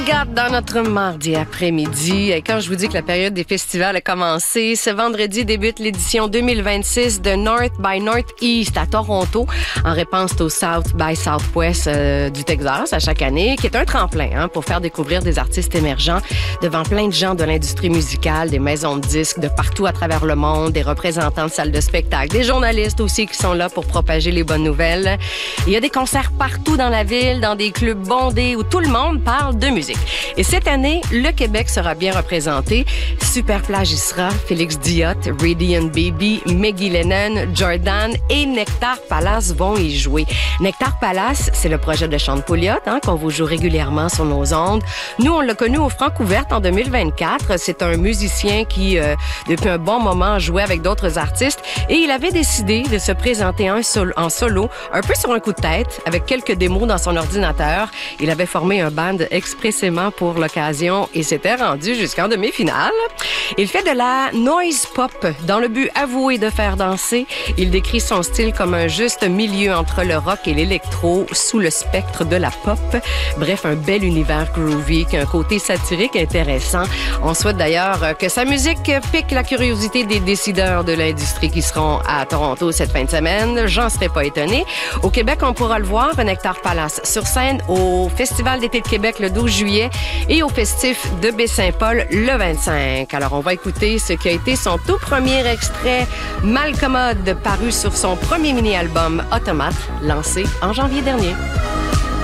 Regarde dans notre mardi après-midi. Et quand je vous dis que la période des festivals a commencé, ce vendredi débute l'édition 2026 de North by Northeast à Toronto, en réponse au South by Southwest du Texas à chaque année, qui est un tremplin pour faire découvrir des artistes émergents devant plein de gens de l'industrie musicale, des maisons de disques de partout à travers le monde, des représentants de salles de spectacle, des journalistes aussi qui sont là pour propager les bonnes nouvelles. Il y a des concerts partout dans la ville, dans des clubs bondés où tout le monde parle de musique. Et cette année, le Québec sera bien représenté. Superplage y sera, Félix Diot, Radiant Baby, Maggie Lennon, Jordan et Nectar Palace vont y jouer. Nectar Palace, c'est le projet de Sean Pouliot qu'on vous joue régulièrement sur nos ondes. Nous, on l'a connu au Francouverte en 2024. C'est un musicien qui, depuis un bon moment, jouait avec d'autres artistes et il avait décidé de se présenter en solo, un peu sur un coup de tête, avec quelques démos dans son ordinateur. Il avait formé un band expressément pour l'occasion et s'était rendu jusqu'en demi-finale. Il fait de la noise pop dans le but avoué de faire danser. Il décrit son style comme un juste milieu entre le rock et l'électro sous le spectre de la pop. Bref, un bel univers groovy qui a un côté satirique intéressant. On souhaite d'ailleurs que sa musique pique la curiosité des décideurs de l'industrie qui seront à Toronto cette fin de semaine. J'en serais pas étonnée. Au Québec, on pourra le voir, Nectar Palace sur scène au Festival d'été de Québec le 12 juillet et au festif de Baie-Saint-Paul le 25. Alors, on va écouter ce qui a été son tout premier extrait, Malcommode, paru sur son premier mini-album Automate, lancé en janvier dernier.